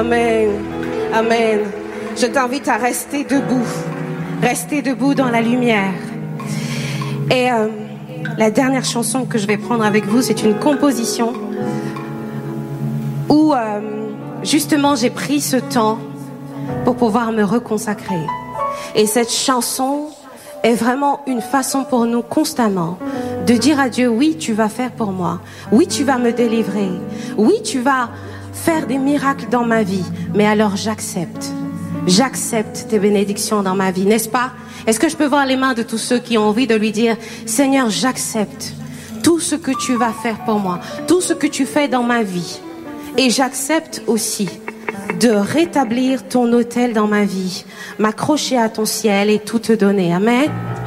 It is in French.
Amen. Amen. Je t'invite à rester debout. Rester debout dans la lumière. Et la dernière chanson que je vais prendre avec vous, c'est une composition où justement j'ai pris ce temps pour pouvoir me reconsacrer. Et cette chanson est vraiment une façon pour nous constamment de dire à Dieu, oui, tu vas faire pour moi. Oui, tu vas me délivrer. Oui, tu vas faire des miracles dans ma vie. Mais alors j'accepte. J'accepte tes bénédictions dans ma vie, n'est-ce pas? Est-ce que je peux voir les mains de tous ceux qui ont envie de lui dire, Seigneur, j'accepte tout ce que tu vas faire pour moi, tout ce que tu fais dans ma vie. Et j'accepte aussi de rétablir ton autel dans ma vie, m'accrocher à ton ciel et tout te donner. Amen.